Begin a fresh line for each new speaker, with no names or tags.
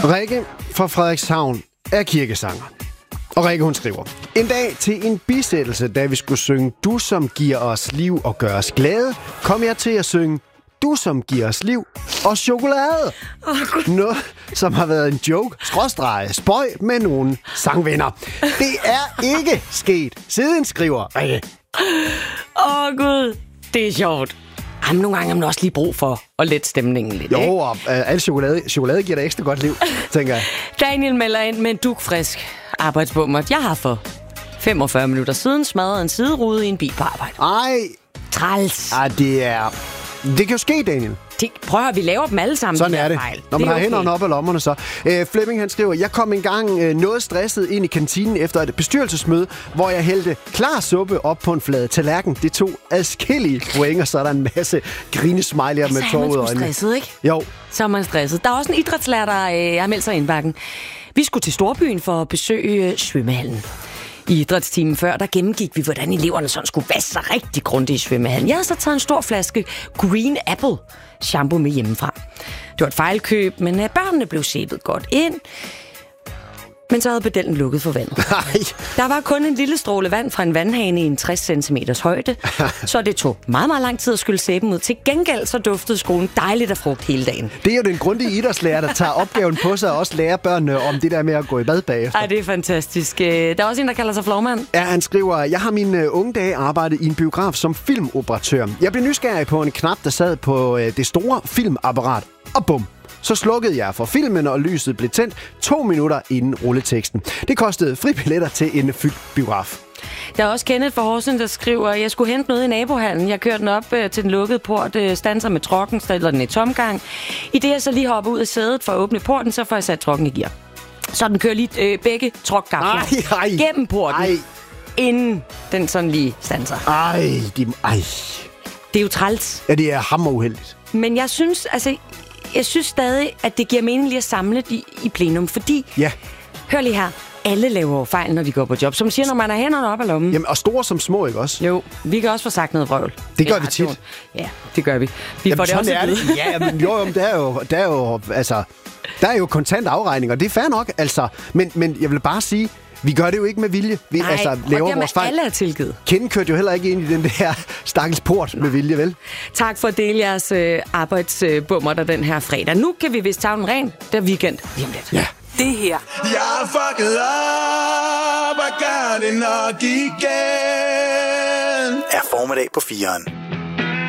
Rikke fra Frederikshavn er kirkesanger. Og Rikke, hun skriver: En dag til en bisættelse, da vi skulle synge Du som giver os liv og gør os glade, kom jeg til at synge Du som giver os liv og chokolade. Noget, som har været en joke, spøj med nogle sangvenner. Det er ikke sket siden, skriver Rikke.
Gud, det er sjovt. Jamen, nogle gange har man også lige brug for at lette stemningen lidt.
Jo, og al chokolade giver da ekstra godt liv, tænker jeg.
Daniel melder ind med en dugfrisk arbejdsbummer. Jeg har for 45 minutter siden smadret en siderude i en bil på arbejde.
Ej.
Træls.
Ej, det kan jo ske, Daniel.
Prøv at vi laver dem alle sammen.
Sådan er det.
Fejl.
Når man har hænderne op af lommerne, så. Flemming, han skriver: Jeg kom engang noget stresset ind i kantinen efter et bestyrelsesmøde, hvor jeg hældte klar suppe op på en flade tallerken. Det tog adskillige point, og så er der en masse grinesmiley'er med tårer ud af øjnene.
Så er man stresset, ikke?
Jo.
Så er man stresset. Der er også en idrætslærer, der har meldt sig indbakken. Vi skulle til Storbyen for at besøge svømmehallen. I idrætstimen før, der gennemgik vi, hvordan eleverne sådan skulle vaske sig rigtig grundigt i svømmehallen. Jeg havde så taget en stor flaske Green Apple shampoo med hjemmefra. Det var et fejlkøb, men børnene blev sæbet godt ind. Men så havde pedellen lukket for vandet. Der var kun en lille stråle vand fra en vandhane i en 60 cm højde, så det tog meget, meget lang tid at skylle sæben ud. Til gengæld så duftede skolen dejligt af frugt hele dagen.
Det er jo den grundige idrætslærer, der tager opgaven på sig og også lærer børnene om det der med at gå i bad bagefter.
Ej, det er fantastisk. Der er også en, der kalder sig Flormand.
Ja, han skriver: Jeg har mine unge dage arbejdet i en biograf som filmoperatør. Jeg blev nysgerrig på en knap, der sad på det store filmapparat, og bum! Så slukkede jeg for filmen, og lyset blev tændt 2 minutter inden rulleteksten. Det kostede fribilletter til en fyldt biograf.
Der er også Kenneth fra Horsens, der skriver: Jeg skulle hente noget i nabohallen. Jeg kørte den op til den lukkede port, standser med trokken, stiller den i tomgang. I det jeg så lige hopper ud af sædet for at åbne porten, så får jeg sat trokken i gear. Så den kører lige begge trokgafler gennem porten, inden den sådan lige standser. Det er jo træls.
Ja, det er hammeruheldigt.
Men jeg synes stadig, at det giver mening lige at samle det i plenum, fordi, hør lige her, alle laver fejl, når de går på job. Som siger, når man har hænderne op af lommen.
Jamen, og store som små, ikke også?
Jo, vi kan også få sagt noget vrøvl.
Det gør vi tit.
Ja, det gør vi. Vi får det også at vide.
Ja, men der er jo kontant afregning, og det er fair nok, altså. Men jeg vil bare sige, vi gør det jo ikke med vilje. Vi laver vores fejl.
Alle er tilgivet.
Kenden kørte jo heller ikke ind i den der stakkels port med vilje, vel?
Tak for at dele jeres arbejdsbummer der den her fredag. Nu kan vi vist tage den ren. Det er weekend. Lige om lidt.
Ja.
Det her.
Jeg fucked up, I gør det nok igen.
Er formiddag på 4'eren.